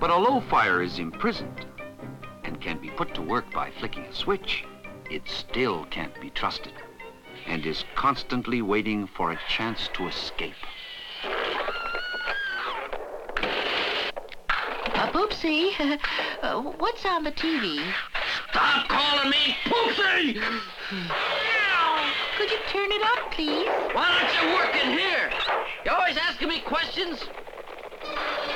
But although fire is imprisoned and can be put to work by flicking a switch, it still can't be trusted and is constantly waiting for a chance to escape. Poopsie, what's on the TV? Stop calling me Poopsie! Could you turn it up, please? Why don't you work in here? You're always asking me questions.